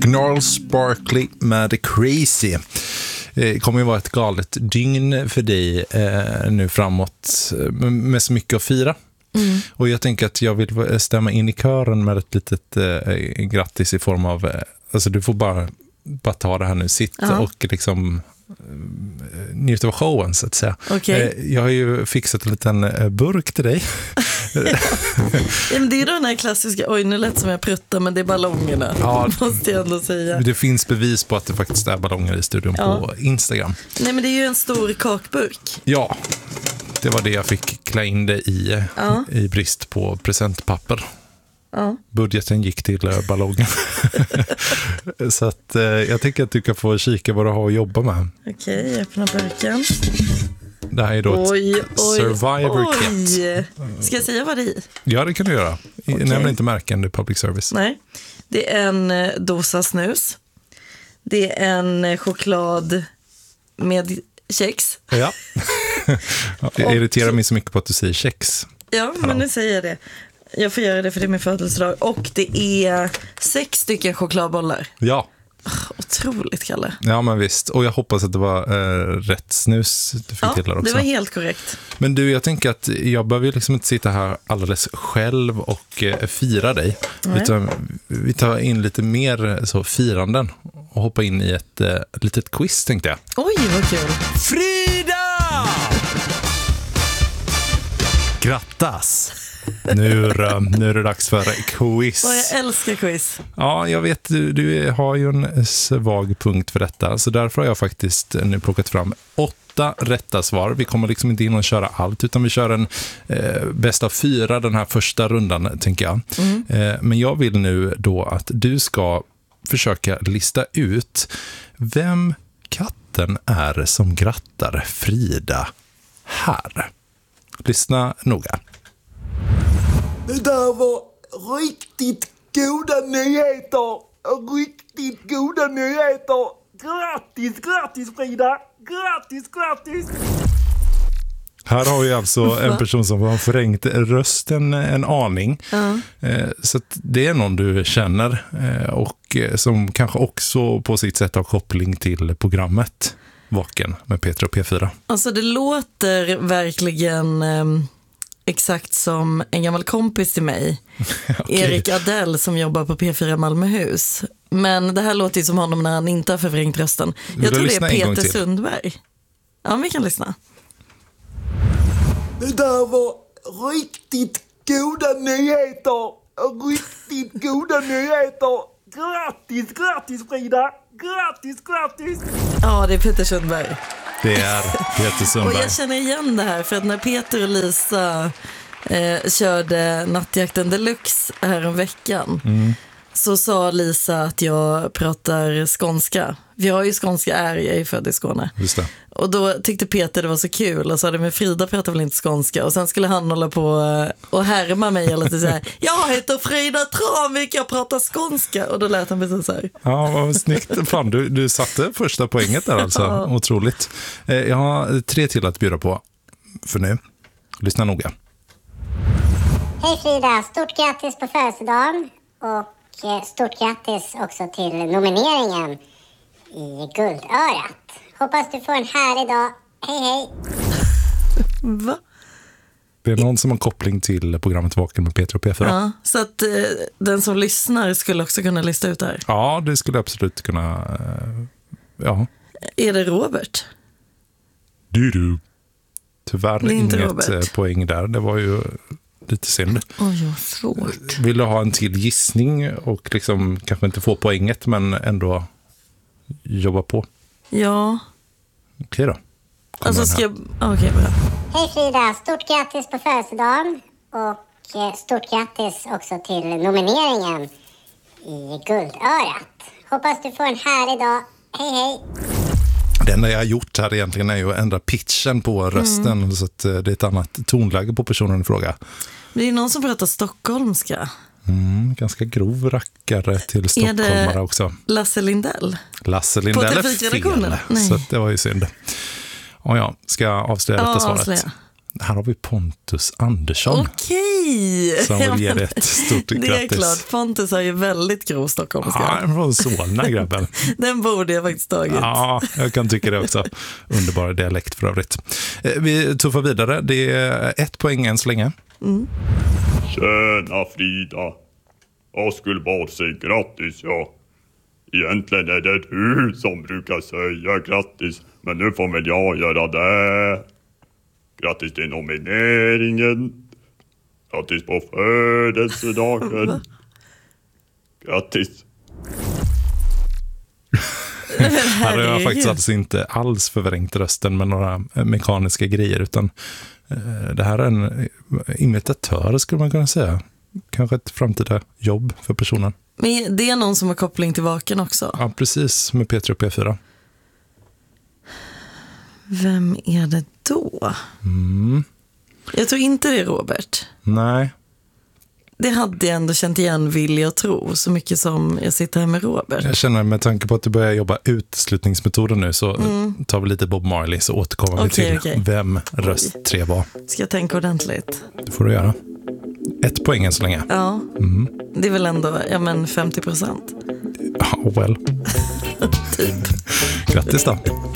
Gnarl Sparkly med Crazy. Det kommer ju vara ett galet dygn för dig nu framåt med så mycket att fira. Och jag tänker att jag vill stämma in i kören med ett litet grattis i form av, alltså du får bara ta det här nu, sitt och liksom njuta av showen så att säga. Okay. Jag har ju fixat en liten burk till dig. Men det är den här klassiska, oj nu lät som jag pruttar men det är ballongerna, måste jag ändå säga. Det finns bevis på att det faktiskt är ballonger i studion på Instagram. Nej men det är ju en stor kakburk. Ja, det var det jag fick klä in det i brist på presentpapper. Ja. Budgeten gick till ballongen. Så att jag tycker att du kan få kika vad du har att jobba med. Okej, öppna burken. Det här är då ett Survivor Kit. Ska jag säga vad det är i? Ja, det kan du göra. Nämn inte märken, det är public service. Nej, det är en dosa snus. Det är en choklad med kex. Ja. Det irriterar mig så mycket på att du säger kex. Ja, men nu säger jag det. Jag får göra det för det är min födelsedag. Och det är 6 stycken chokladbollar. Ja. Otroligt, Kalle. Ja, men visst. Och jag hoppas att det var rätt snus du fick till där också. Det var helt korrekt. Men du, jag tänker att jag behöver liksom inte sitta här alldeles själv och fira dig. Nej. Utan vi tar in lite mer så firanden och hoppar in i ett litet quiz, tänkte jag. Oj, vad kul. Frida! Grattas! Nu är det dags för quiz. Jag älskar quiz. Ja, jag vet, du har ju en svag punkt för detta. Så därför har jag faktiskt nu plockat fram 8 rätta svar. Vi kommer liksom inte in och köra allt, utan vi kör en bäst av 4 den här första rundan, tänker jag. Men jag vill nu då att du ska försöka lista ut vem katten är som grattar Frida här. Lyssna noga. Det där var riktigt goda nyheter. Riktigt goda nyheter. Grattis Frida. Grattis. Här har vi alltså en person som har förrängt rösten en aning. Så att det är någon du känner och som kanske också på sitt sätt har koppling till programmet Vaken med Peter och P4. Alltså det låter verkligen exakt som en gammal kompis till mig. Okay. Erik Adell som jobbar på P4 Malmöhus. Men det här låter ju som honom när han inte har förvrängt rösten. Jag tror det är Peter Sundberg. Ja, vi kan lyssna. Det där var riktigt goda nyheter. Riktigt goda nyheter. Grattis Frida. Grattis. Ja, det är Peter Sundberg. Det är Peter Sundberg. Och jag känner igen det här för att när Peter och Lisa körde Nattjakten Deluxe här om veckan så sa Lisa att jag pratar skånska. Vi har ju skånska jag är född i Skåne. Just det. Och då tyckte Peter det var så kul och sa det, men Frida pratar väl inte skånska. Och sen skulle han hålla på och härma mig eller lite så här. Jag heter Frida Travik, jag pratar skånska. Och då lät han precis så här. Ja, vad snyggt. Fan, du satte första poänget där alltså. Ja. Otroligt. Jag har 3 till att bjuda på för nu. Lyssna noga. Hej Frida, stort grattis på födelsedagen. Och stort grattis också till nomineringen i Guldörat. Hoppas du får en härlig dag. Hej. Va? Det är någon som har koppling till programmet Vaken med Peter och P4. Ja, så att den som lyssnar skulle också kunna lista ut det här. Ja, det skulle absolut kunna. Ja. Är det Robert? Du. Tyvärr inget Robert. Poäng där. Det var ju lite synd. Oj, vad svårt. Vill du ha en till gissning och liksom kanske inte få poänget men ändå jobba på? Ja. Okej då. Alltså ska jag... Okej, bra. Hej Frida, stort grattis på födelsedagen. Och stort grattis också till nomineringen i Guldörat. Hoppas du får en härlig dag. Hej. Det enda jag har gjort här egentligen är ju att ändra pitchen på rösten så att det är ett annat tonläge på personen i fråga. Det är någon som pratar stockholmska. Ganska grov rackare till stockholmare också. Lasse Lindell? Lasse Lindell är fel, så att det var ju synd. Och jag ska avslöja detta svaret. Här har vi Pontus Andersson. Okej! Som vill ge det ett stort grattis. Det är klart, Pontus har ju väldigt grov stockholmska. Ja, han är från Solna, grabben. Den borde jag faktiskt tagit. Ja, jag kan tycka det också. Underbar dialekt för övrigt. Vi tuffar vidare. Det är 1 poäng än så länge. Tjena Frida. Jag skulle bara säga grattis, ja. Egentligen är det du som brukar säga grattis, men nu får väl jag göra det. Grattis till nomineringen. Grattis på födelsedagen. Grattis. Här har jag faktiskt alltså inte alls förvrängt rösten med några mekaniska grejer, utan det här är en imitatör, skulle man kunna säga. Kanske ett framtida jobb för personen. Men det är någon som har koppling till Vaken också. Ja, precis, med P3 och P4. Vem är det då? Jag tror inte det är Robert. Nej. Det hade jag ändå känt igen, vill jag tro, så mycket som jag sitter här med Robert. Jag känner, med tanke på att du börjar jobba utslutningsmetoden nu, så tar vi lite Bob Marley, så återkommer vi till vem röst 3 var. Ska jag tänka ordentligt? Det får du göra. 1 poäng än så länge. Ja, det är väl ändå 50%. Ja, well. Typ. Grattis då.